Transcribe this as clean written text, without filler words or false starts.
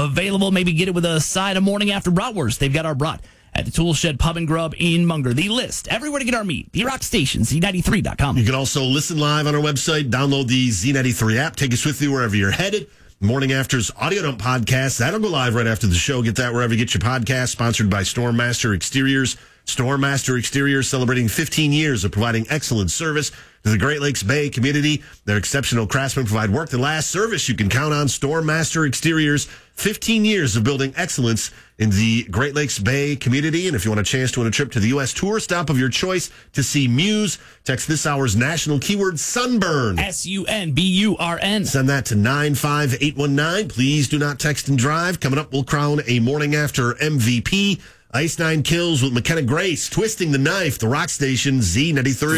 available. Maybe get it with a side of morning after bratwurst. They've got our brat at the Tool Shed Pub and Grub in Munger. The list, everywhere to get our meat. The Rock Station, Z93.com. You can also listen live on our website, download the Z93 app, take us with you wherever you're headed. Morning After's Audio Dump podcast, that'll go live right after the show. Get that wherever you get your podcast, sponsored by Stormmaster Exteriors. Stormmaster Exteriors celebrating 15 years of providing excellent service to the Great Lakes Bay community. Their exceptional craftsmen provide work that lasts, service you can count on. Stormmaster Exteriors, 15 years of building excellence in the Great Lakes Bay community. And if you want a chance to win a trip to the U.S. tour stop of your choice to see Muse, text this hour's national keyword sunburn. SUNBURN. Send that to 95819. Please do not text and drive. Coming up, we'll crown a Morning After MVP. Ice 9 Kills with McKenna Grace, Twisting the Knife, the Rock Station, Z93.